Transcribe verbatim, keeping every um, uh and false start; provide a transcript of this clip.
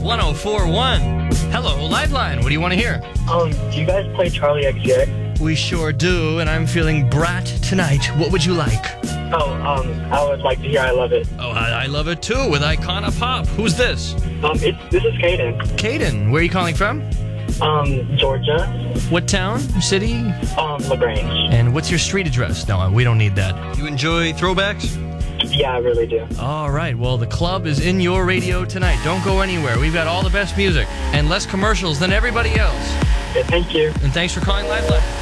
one oh four point one. Hello, Lifeline. What do you want to hear? Um, do you guys play Charlie X C X? We sure do, and I'm feeling brat tonight. What would you like? Oh, um, I would like to hear I Love It. Oh, I, I love it too, with Icona Pop. Who's this? Um, it's, this is Caden. Caden. Where are you calling from? Um, Georgia. What town? City? Um, LaGrange. And what's your street address? No, we don't need that. You enjoy throwbacks? Yeah, I really do. All right, well, the club is in your radio tonight. Don't go anywhere. We've got all the best music and less commercials than everybody else. Okay, thank you. And thanks for calling Lifeline.